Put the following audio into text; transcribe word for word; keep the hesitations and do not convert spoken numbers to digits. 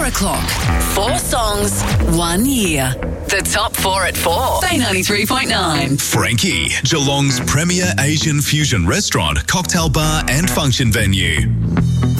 Four o'clock. Four songs, one year. The top four at four. Bay ninety-three point nine. Frankie, Geelong's premier Asian fusion restaurant, cocktail bar and function venue.